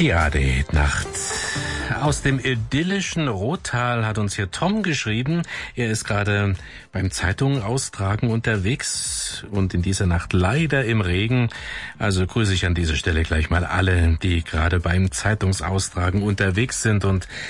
Ja, die Nacht. Aus dem idyllischen Rottal hat uns hier Tom geschrieben. Er ist gerade beim Zeitungen austragen unterwegs und in dieser Nacht leider im Regen. Also grüße ich an dieser Stelle gleich mal alle, die gerade beim Zeitungsaustragen unterwegs sind und